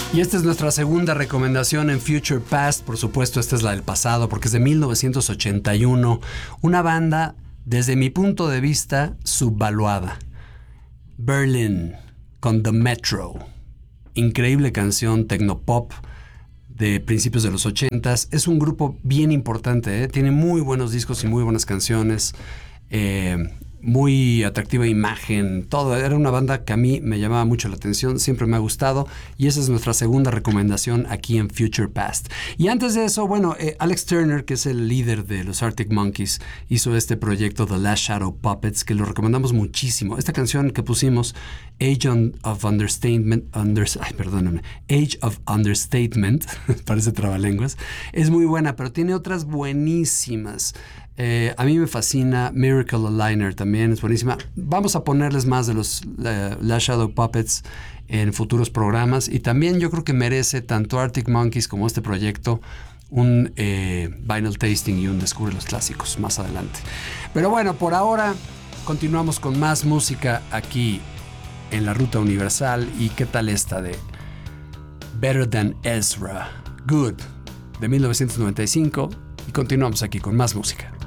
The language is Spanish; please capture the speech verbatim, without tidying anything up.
Y esta es nuestra segunda recomendación en Future Past. Por supuesto, esta es la del pasado, porque es de mil novecientos ochenta y uno. Una banda, desde mi punto de vista, subvaluada. Berlin, con The Metro. Increíble canción tecnopop de principios de los ochentas. Es un grupo bien importante, ¿eh? Tiene muy buenos discos y muy buenas canciones. Eh, muy atractiva imagen, todo. Era una banda que a mí me llamaba mucho la atención, siempre me ha gustado, y esa es nuestra segunda recomendación aquí en Future Past. Y antes de eso, bueno, eh, Alex Turner, que es el líder de los Arctic Monkeys, hizo este proyecto The Last Shadow Puppets, que lo recomendamos muchísimo. Esta canción que pusimos, Age of Understatement, under, ay, perdóname, Age of Understatement, parece trabalenguas, es muy buena, pero tiene otras buenísimas. Eh, a mí me fascina. Miracle Aligner también es buenísima. Vamos a ponerles más de los uh, Last Shadow Puppets en futuros programas, y también yo creo que merece tanto Arctic Monkeys como este proyecto un eh, vinyl tasting y un Descubre los Clásicos más adelante. Pero bueno, por ahora continuamos con más música aquí en la Ruta Universal. ¿Y qué tal esta de Better Than Ezra? Good, de mil novecientos noventa y cinco, y continuamos aquí con más música.